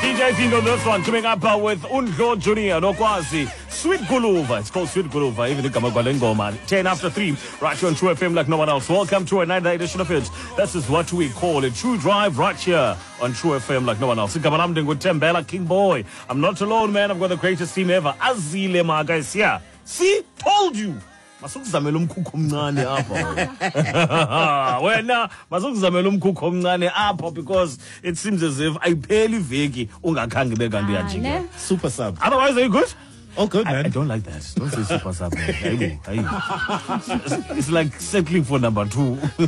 DJ Findo on this one, coming up with Undlo Junior, Nokwazi, Sweet Guluva. It's called Sweet Guluva, even the Kamagwalengo, man. 10 after 3, right here on True FM like no one else. Welcome to another edition of it. This is what we call a True Drive right here on True FM like no one else. Ikabalamding with Tembela King Boy. I'm not alone, man. I've got the greatest team ever. Azile, my guys here. See? Told you. Masukuzamela umkhukhu omncane apha wena masukuzamela umkhukhu omncane apha because it seems as if ayipheli iveki ungakhange bekanti yajika. Super sub. Otherwise, are you good? Oh, good, man. I don't like that. Don't say super sub, man. It's like settling for number 2.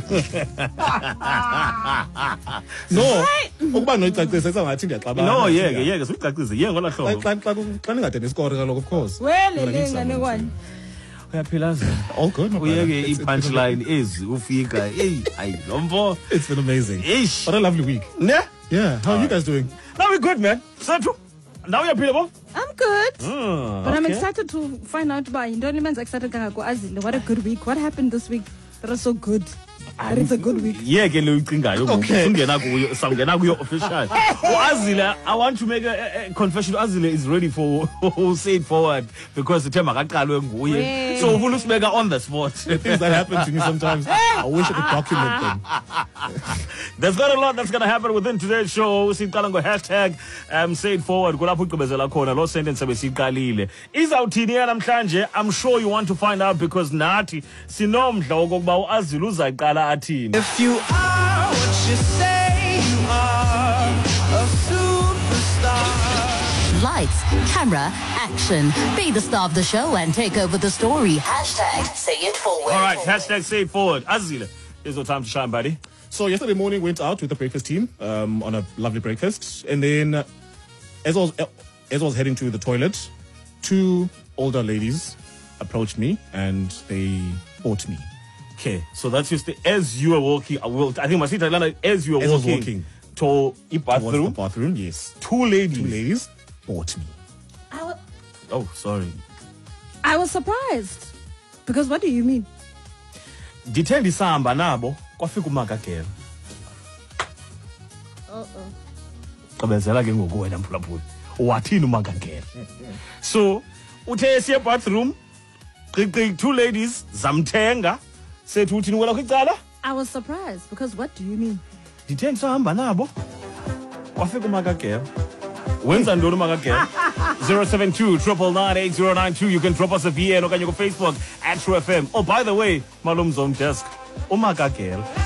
No. Ukuba noyicacise sengathi ngiyaxabana. No, yeke sicacise. Yeke ngola hlobo. Xa ningade nescore kaloku of course. Wele lengane kwani. Uyaphila ze. All good. Uyeke i-punchline ezi ufika. Hayi lomfo. It's been amazing. Ish. What a lovely week. Ne? Yeah. How are you guys doing? Now we're good, man. Sethu. Now you're beautiful. I'm good. But I'm okay. excited to find out by Indoni man's excited kangako Azile. What a good week. What happened this week that was so good? That it's a good week. Yeah, ke lo ucingayo Okay. ungena kuyo sawungena kuyo official. Azile, I want to make a confession. Azile is ready for say it forward because the time akaqalwe nguye. So ufuna usibeka on the spot. The things that happen to me sometimes, I wish I could document them. There's got a lot that's going to happen within today's show. Siqala ngo hashtag say it forward kulapho ugqibezela khona lo sentence ebesiqalile. Izawuthini namhlanje? I'm sure you want to find out because nathi sinomdla wokuba uAzile uzayiqala athini. If you are what you say you are, a superstar. Lights, camera, action. Be the star of the show and take over the story. Hashtag say it forward. All right, hashtag say it forward. Azile, here's your time to shine, buddy. So yesterday morning went out with the breakfast team on a lovely breakfast, and then as I was heading to the toilet, 2 older ladies approached me and they bought me. Okay, so that's just as you were walking. I think Masita Lana, as you were walking to the Towards the bathroom, yes. 2 ladies. 2 ladies bought me. Oh, sorry. I was surprised. Because what do you mean? Ndithe ndisahamba nabo kwafika uMakagela. Qabezela ke ngoku wena mphulaphula. Wathini uMakagela? So, uthe siye bathroom, qiqi 2 ladies zamthenga, sethu uthini wena kwicala? I was surprised. Because what do you mean? Ndithe ndisahamba nabo kwafika uMakagela. Wenza ntoni uMakagela? 072-999-8092. You can drop us a VN or can you go Facebook at True FM. Oh, by the way, Malum's on desk. UMakagela.